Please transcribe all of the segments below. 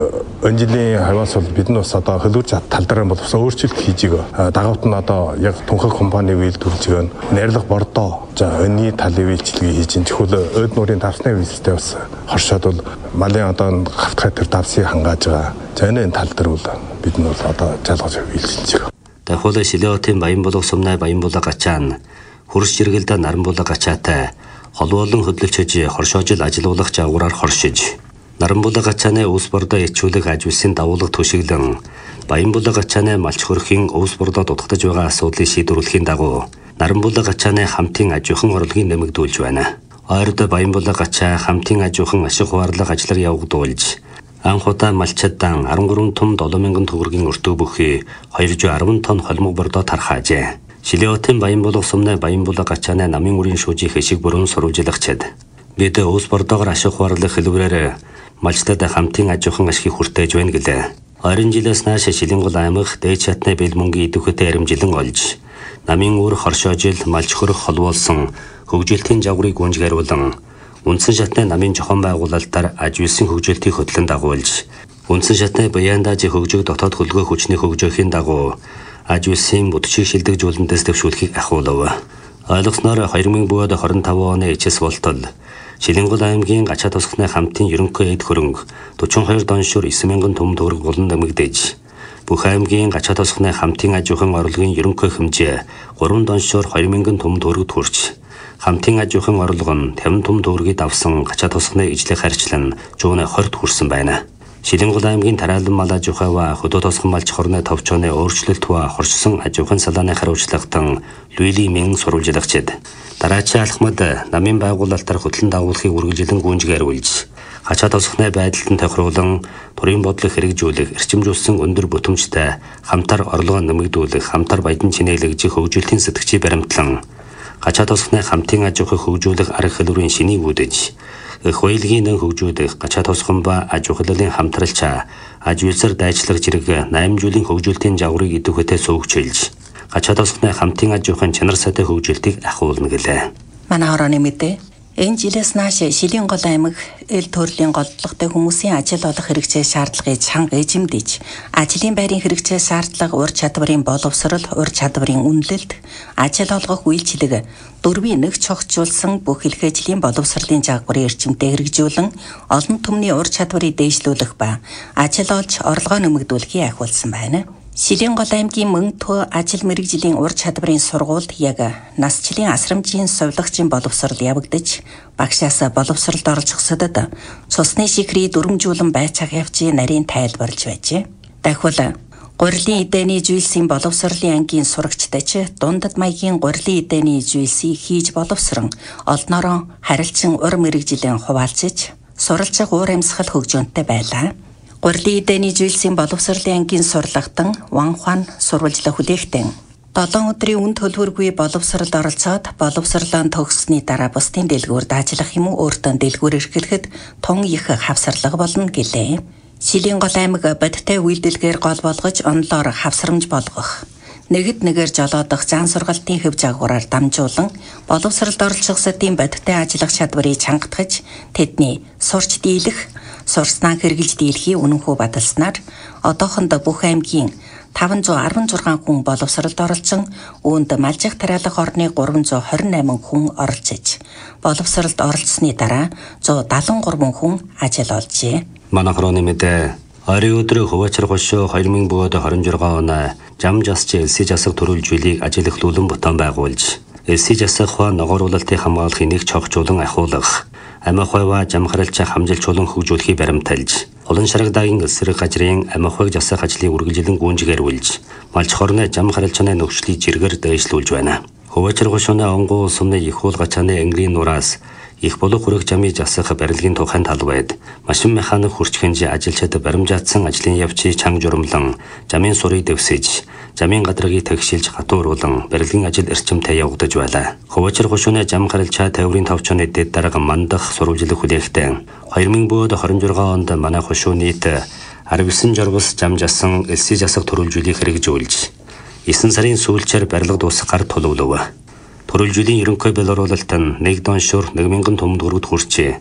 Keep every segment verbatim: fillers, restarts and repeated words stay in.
Энэ жилийн хавьяас бол бид нь бас одоо хөлөөр тал дээр боловсон өөрчлөлт хийж байгаа. Дагавт нь одоо яг түнхэг компани үйл төрж байгаа. Найрлах бордоо за өнний талын үйлчлэгийг хийж ин чөхөл өөд нуурын давсны үйлстэй бас хоршоод бол малын одоо гавтгай төр давсыг хангааж байгаа. За энэ тал дээр бол бид нь бол одоо жалгаж үйлчилж байгаа. Дахиулаа Шилиотын Баянбулаг сумнай Баянбулаг гачаан хурс жиргэлдэ Наранбулаг гачаатай холбоолон хөдөлгөж хоршоожил ажилуулах жаагураар хоршиж Наранбулаг гачааны өвс бордоо ичүүлэх ажуулсан давуулга төшиглэн Баянбулаг гачааны малч хөрхийн өвс бордоо дутагдж байгаа асуудлыг шийдвэрлэхийн дагуу Наранбулаг гачааны хамтын ажуухан орлогыг нэмэгдүүлж байна. Ойрд Баянбулаг гачаа хамтын ажуухан ашиг хуваарлах ажлаар явагдуулж анх удаа малчдаа арван гурван том долоо мянган төгрөгийн өртөө бүхий хоёр жүз арван тонн холимог бордоо тархаажээ. Шилиотын Баянбулаг сумнай Баянбулаг гачааны намын үрийн шүүжийн хэшиг бүрэн сурвалжилагчид бид өвс бордоогоор ашиг хуваарлах хэлбэрээр малчдад хамтын ажуухан ашгийг хүртээж байна гэлээ. Ойрын жилээс нааш Шилэнгол аймаг дээд шатны бэл мөнгөний идэвхтэй аримжилан олж намын үр хоршоожил малч хөрөх холбоолсон хөгжилтийн жагварыг гүнжгийруулан үндсэн шатны намын зохион байгуулалтаар ажуулсан хөгжилтийг хөтлөн дагуулж үндсэн шатны Баяндаж хөгжиг дотоод хөлгөө хүчний хөгжөөхийн дагуу ажуулсан бүдчиг шилдэгжүүлэнтэс төвшүүлэхийг ахиулав. Ойлгосноор хоёр мың двадцать пять оны эцэс болтол Шилэнгол аймгийн Гачаа тусганы хамтын ерөнхий эд хөрөнгө forty two доншуур nine мянган төм төгрөг болон нэмэгдэж бүх аймгийн Гачаа тусганы хамтын ажуухан орлогын ерөнхий хэмжээ three доншуур two мянган төм төгрөгт хүрч хамтын ажуухан орлого нь fifty төм төгрөгийг давсан Гачаа тусганы ижлэх харьцлан one twenty хүрсэн байна. Шилэнгол аймгийн тараалан мал ажуухайва хөдөө тосгон малч хорны товчооны өөрчлөлт ба хоршсон ажуухан салааны хариуцлагатан Луили Мэн сурвалжилагчид дараачийн алхмад намын байгуулалтаар хөтлөн дагуулахыг үргэлжлэн гүнжгийруулж Гачаа тосгоны байдалд тохируулан турийн бодлого хэрэгжүүлэх эрчимжүүлсэн өндөр бүтэмжтэй хамтар орлогоо нэмэгдүүлэх хамтар баядан чинээлэгжих хөгжилтийн сэтгчийн баримтлан Гачаа тосгоны хамтын ажуухыг хөгжүүлэх арга хэлбэрийн шинийг үүдэж хуулийг нэн хөгжүүлэх Гачаа тосгон ба ажуухлалын хамтралчаа ажуулсаар дайчлах зэрэг eight жилийн хөгжүүлтийн жагварыг идэвхтэй суугчилж Гачаа тосгоны хамтын ажуухын чанар сайтай хөгжилтийг ахиулна гэлээ. Манай хорооны мэдээ энэ жилээс нааш Шилэнгол аймаг эл төрлийн голдлоготой хүмүүсийн ажил олох хэрэгцээ шаардлагыг чанга эзэмдэж ажлын байрын хэрэгцээ шаардлага ур чадварын боловсрол ур чадварын үнэлэлт ажил олгох үйлчилэг дөрвийн нэг цогцолсон бүх хэлхээжлийн боловсролын жагварын эрчимтэй хэрэгжүүлэн олон түмний ур чадварыг дээшлүүлэх ба ажил олж орлогоо нэмэгдүүлэхийг ахиулсан байна. Шилэнгол аймгийн Мөнтө ажил мэргэжлийн ур чадварын сургуульд яг насчлын асрамжийн сувилагчийн боловсрол явагдаж багшаас боловсролд орж хсадад цусны шихрий дүрмжүүлэн байцаах явцын нарийн тайлбарлаж байжээ. Дахиад гурилын эдэний зүйлсийн боловсролын ангийн сурагчтай ч дундад маягийн гурилын эдэний зүйлсийг хийж боловсрон олноороо харилцан ур мэргэжилэн хуваалцаж суралцах уур амьсгал хөгжөөнтэй байлаа. Гурилын эдэний зүйлсийн боловсролын ангийн сурлагтан Ванхуан сурвалжлах хүлээхтэн долоон өдрийн үн төлбөргүй боловсролд оролцоод боловсролоо төгссөний дараа бусдын дэлгүүрд ажиллах юм уу өөртөө дэлгүүр эрхлэхэд тун их хавсарлага болно гэлээ. Шилэнгол аймаг бодиттой үйлдэлгээр гол болгож онлоор хавсрамж болгох нэгд нэгээр жолоодох зан сургалтын хөв жагвараар дамжуулан боловсролд оролцохсодын бодиттой ажиллах чадварыг чангатгаж тэдний сурч дийлэх сурснаа хэрэгжилж дийлэхийг үнэнхүү баталснаар одоохондоо бүх аймгийн five hundred sixteen хүн боловсролд оролцсон үүнд малжих тариалах орны three hundred twenty-eight хүн оролцож боловсролд оролцсны дараа one hundred seventy-three хүн ажил олжээ. Манай хорооны мэдээ ойрын өдрөө Хуваачар гошоо twenty twenty-six оны жам жасч элси жасаг төрүүлжүүлийг ажил эхлүүлэн ботон байгуулж элси жасаг хаа ногооруулалтыг хамгаалахын нэг чогчуулан ахиулах амихойва жамхаралчаа хамжилчулан хөгжүүлэхийг баримталж олон шарагдагийн эсрэг газрын амихойг жасах ажлыг үргэлжлэн гүнжгийруулж малч хорны жамхаралчны нөхцөлийг жиргэр дээшлүүлж байна. Хуваачар гошооны онгоо сумны их уул гачааны английн нураас их болог хүрэх жамыг жасах барилгын тухайн талбайд машин механик хүрчхэнж ажилчид баримжаатсан ажлын явцыг чанга журамлан жамын сурыг дэвсэж жамын гадрыг тэгшилж хатууруулан барилгын ажил эрчимтэй явагдаж байлаа. Хуваачар гошооны жам харалчаа тайврын тавчооны дэд дарга мандах сурвалжлах хүлээхтэй twenty twenty-six онд манай гошоо нийт nineteen жургас жам жасан элси жасах төрүүлжүүлийг хэрэгжүүлж nine сарын сүүлчээр барилга дуусах гар тулуулав. Төрүүлжүүлийн ерөнхий бэлоруулалт нь нэг доншуур one мянган төм төгрөгт хүрчээ.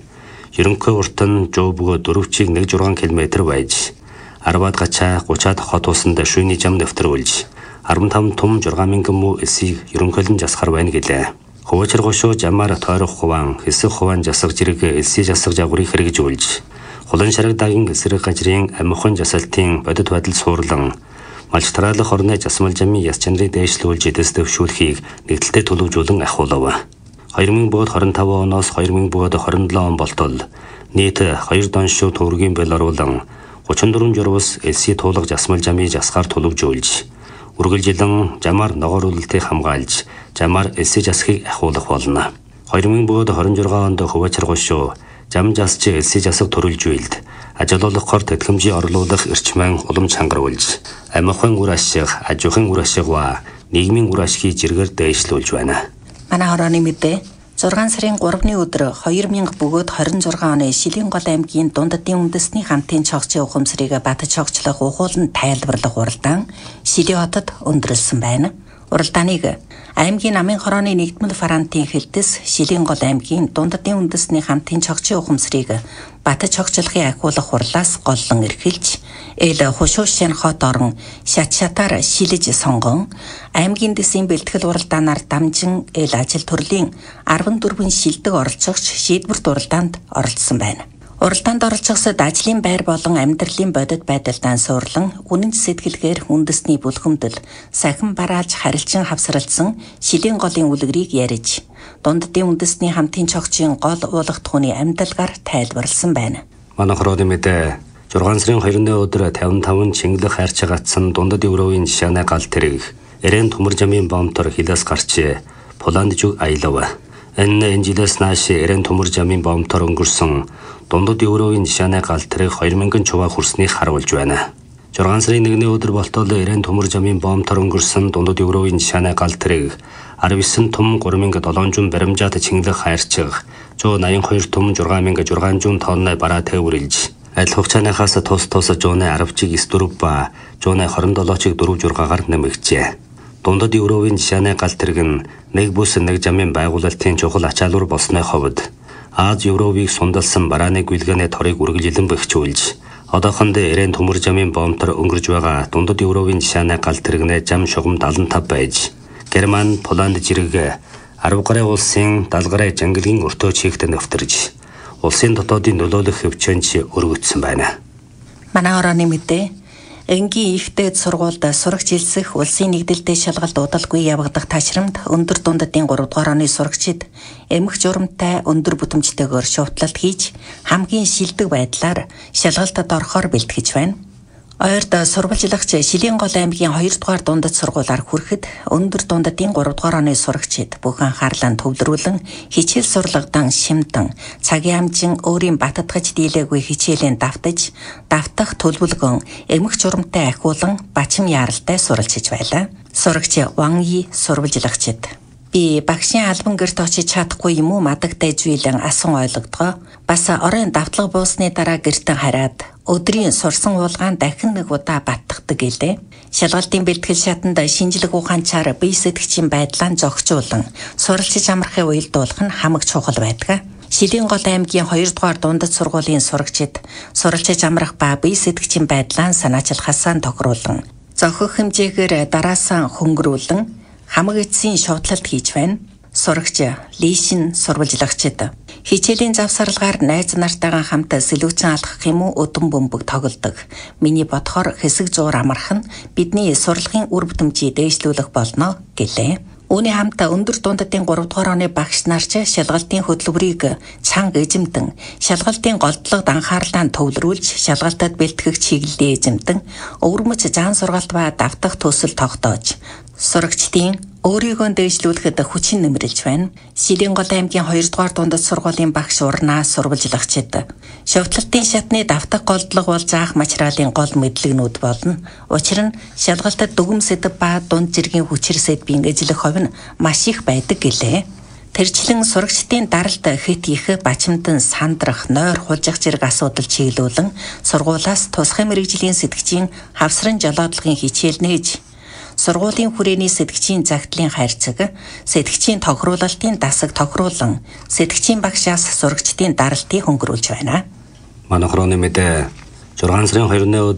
Ерөнхий урт нь жоо бөгөөд дөрвөн чиг нэг зургаан километр байж, арваад гачаа гуцаад хот усанд шүйний зам нэвтрүүлж, арван таван том зургаан мянган муу элсийг ерөнхийлөн засахар байна гэлээ. Хөвөчр гошоо жамаар тойрох хуван, хэсэг хуван засаг зэрэг элсий засаг жагварыг хэрэгжүүлж, хулан шарагдагийн эсрэг гажрын амихан жасалтын бодит байдал суурлан, малч тараалах орны засмал жамын яс чанарыг дээшлүүлж эдэс дэвшүүлэхийг нэгдэлтэй төлөвжүүлэн ахуулав. хоёр мың двадцать пять оноос хоёр мың двадцать седьмой он болтол нийт хоёр доншуу төвөргийн бэл оруулан тридцать четыре журвас элси туулах засмал жамыг засгаар төлөвжүүлж, үргэлжилэн жамаар ногоор үлэлтийг хамгаалж, жамаар элси засхийг ахуулах болно. хоёр мың двадцать шесть онд хөвөчр гошоо жам жасч элси засаг төрөлжүүлд, ажиглуулахаар тэтгэмжийг орлуулах эрчмэн улам чангаруулж, амихан үр ашиг, ажихын үр ашиг ба нийгмийн үр ашгийг зэргээр дээшлүүлж байна. Манай хорооны мэдээ зургаан сарын гуравны өдөр хоёр мянга бөгөөд хорин зургаан оны Шилэн гол аймгийн Дундадын үндэсний хамтын чогцын ухамсарыг батж чогчлох ухуулан тайлбарлах уралдаан Шилэн хотод өндөрлсөн байна. Уралдааныг аймгийн намын хорооны нэгдмэл фронтын хэлтэс Шилэн гол аймгийн Дундадын үндэсний хамтын чогцын ухамсарыг батж чогчлохын ахиулах хурлаас голлон эрхэлж, эл хушуушин хот орон шат шатаар шилэж сонгон аймгийн дэсийн бэлтгэл уралдаанаар дамжин эл ажил төрлийн арван дөрвөн шилдэг оролцогч шийдвэрт уралдаанд оролцсон байна. Уралдаанд оролцогсод ажлын байр болон амьдралын бодит байдалтай суурлан үнэнч сэтгэлгээр үндэсний бүлхэмдэл сахин барааж харилцан хавсралсан Шилэн голын үлгэрийг ярьж, Дундадын үндэсний хамтын чогчийн гол уулах түүний амьдалгаар тайлбарлсан байна. Манай хорооны мэдээ зургаан сарын хоёрны өдөр пятьдесят пять Чингэлэг хайрч гацсан Дундад Европын жишааны гал тэрэг Эрен төмөр жамын бомтор хилээс гарч Поланд зүг аялав. Энэ энжилээс нааш Эрен төмөр жамын бомтор өнгөрсөн Дундад Европын жишааны гал тэрэг хоёр мянган чуваа хүрснийг харуулж байна. зургаан сарын нэгний өдөр болтол Эрен төмөр жамын бомтор өнгөрсөн Дундад Европын жишааны гал тэрэг арван девять том три мянган седемсот баримжаат Чингэлэг хайрч one eighty two том six мянган six hundred тонны бараа тээвэрлж, адил хугацааныхаас тус тус one арвчиг эс four ба one twenty-seven чиг four жургаагаар нэмэгджээ. Дундад Европын жишааны гал тэрэг нь нэг бүс нэг жамын байгуулалтын чухал ачаалуур болсны хувьд Аз Европыг сундалсан барааны гүйлгээний торыг үргэлжилэн бэхжүүлж, одоохонд Эрен төмөр жамын бомтор өнгөрж байгаа Дундад Европын жишааны гал тэрэгнээ жам шугам seventy-five байж, Герман, Поланд зэрэг арав гаруй улсын даалгараа жангилгийн өртөө чигт нэвтэрж, улсын дотоодын нөлөөлөх хөвчөнч өргөгдсөн байна. Манай хорооны мэдээ энгийн ихтэй сургуульд сурагч хэлсэх улсын нэгдэлтэй шалгалт удалгүй явагдах ташрамд өндөр дундадын three дугаар оны сурагчид эмх журамтай өндөр бүтэмжтэйгээр шувтлалт хийж хамгийн шилдэг байдлаар шалгалтад орохоор бэлтгэж байна. Ойрд сурвалжлагч Шилэн гол аймгийн two дугаар дундад сургуулиар хүрэхэд өндөр дундадын three дугаар оны сурагчид бүх анхаарлаа төвлөрүүлэн хичээл сурлагдан шимтэн цагийн амжин өөрийн баттгаж дийлээгүй хичээлийн давтаж давтах төлөвлөгөн эмх журамтай ахиулан бачим яаралтай суралцж байлаа. Сурагч Ван И сурвалжлагчид би багшийн албан гэрт очиж чадахгүй юм уу мадагтай зүйлэн асан ойлгодгоо. Бас оройн давтлага буусны дараа гэртэн хараад өдрийн сурсан уулгаан дахин нэг удаа баттгадаг гэлээ. Шалгалтын бэлтгэл шатанд шинжлэх ухаанчаар бие сэтгчийн байдлаа зохицуулан суралцж амрахын уялдуулах нь хамаг чухал байдаг. Шилэн гол аймгийн two дугаар дундад сургуулийн сурагчид суралцж амрах ба бие сэтгчийн байдлаа санаачлахасаа тохируулан зохих хэмжээгээр дараасаа хөнгөрүүлэн хамаг эцсийн шуудлалт хийж байна. Сурагч Лишин сурвалжлагчид хичээлийн завсарлагаар найз нартайгаа хамт сэлүүцэн алхах юм уу өдөн бөмбөг тоглодог. Миний бодохоор хэсэг зуур амарх нь бидний сурлагын үр бүтэмжийг дээшлүүлэх болно гэлээ. Үүний хамт өндөр дундадын three дугаар оны багш нарч шалгалтын хөтөлбөрийг чанга эзэмтэн, шалгалтын голдлогод анхаарлаа төвлөрүүлж, шалгалтад бэлтгэх чиглэлээ эзэмтэн, өвөрмөц заан сургалт ба давтах төсөл тогтоож, сурагчдын өөрийгөө дээшлүүлэхэд хүчин нэмэрлэж байна. Шилэн гол аймгийн two дугаар дундад сургуулийн багш урнаа сурвалжлагчид шовтлалтын шатны давтах голдлого бол заах материалын гол мэдлэгнүүд болно. Учир нь шалгалтад дүгм сэдэв ба дунд зэргийн хүчир сэдвийн ажиллах хувь нь маш их байдаг гэлээ. Тэрчлэн сурагчдын даралт хит их бачимдан сандрах, нойр хулжих зэрэг асуудал чиглүүлэн сургуулаас тусгай мэрэгжлийн сэтгчийн хавсран жолоодлогын хичээл нээж сургуулийн хүрээний сэтгчийн загтлын хайрцаг, сэтгчийн тохируулалтын дасаг тохируулан, сэтгчийн багшаас сурагчдын даралтыг хөнгөрүүлж байна. Манай хорооны мэдээ зургаан сарын хоёрны өдөр